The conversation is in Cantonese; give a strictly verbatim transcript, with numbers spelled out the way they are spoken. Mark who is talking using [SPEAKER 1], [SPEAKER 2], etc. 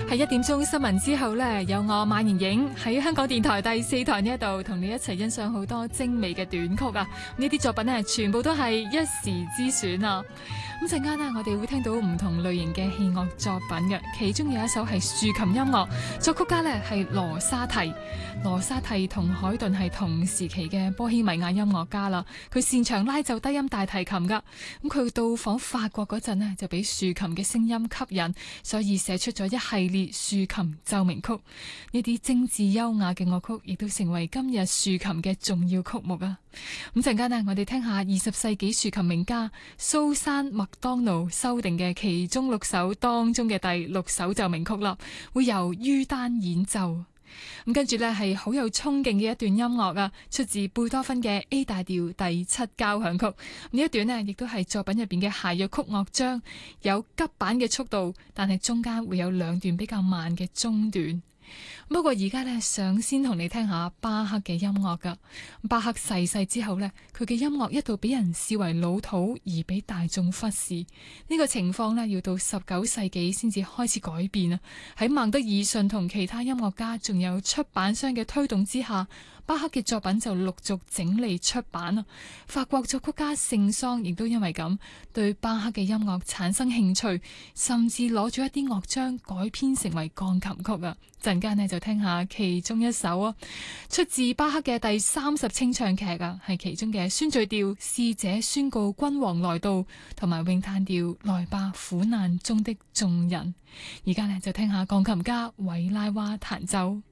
[SPEAKER 1] 喺一點鐘新聞之後呢，有我馬妍影喺香港電台第四台呢一度同你一齊欣賞好多精美嘅短曲啊！呢啲作品呢，全部都係一時之選啊！咁陣間呢，我哋會聽到唔同類型嘅器樂作品嘅，其中有一首係豎琴音樂，作曲家呢係羅沙蒂。羅沙蒂同海頓係同時期嘅波希米亞音樂家啦，佢擅長拉奏低音大提琴噶。咁佢到訪法國嗰陣呢，就俾豎琴嘅聲音吸引，所以寫出咗一系列豎琴奏鳴曲。呢啲精緻優雅嘅樂曲，亦都成為今日豎琴嘅重要曲目啊！咁陣間呢，我哋聽下二十世紀豎琴名家蘇珊麥當奴修訂嘅其中六首當中嘅第六首奏鳴曲啦，會由于丹演奏。咁跟住呢係好有衝勁嘅一段音樂啊，出自貝多芬嘅 A 大調第七交響曲。呢一段呢亦都係作品入邊嘅諧謔曲樂章，有急板嘅速度，但係中間會有兩段比較慢嘅中段。不過而家呢，想先同你聽下巴赫嘅音樂噶。巴赫逝世之後呢，佢嘅音樂一度俾人視為老土而俾大眾忽視。呢個情況呢，要到十九世紀先至開始改變啊！喺孟德爾遜同其他音樂家仲有出版商嘅推動之下，巴赫嘅作品就陸續整理出版啊。法國作曲家聖桑亦都因為咁對巴赫嘅音樂產生興趣，甚至攞咗一啲樂章改編成為鋼琴曲啊！陣間呢就聽下其中一首啊，出自巴赫嘅第三十清唱劇啊，係其中嘅宣敘調《使者宣告君王來到》同埋詠嘆調《來吧苦難中的眾人》。而家呢就聽下鋼琴家韋拉娃彈奏。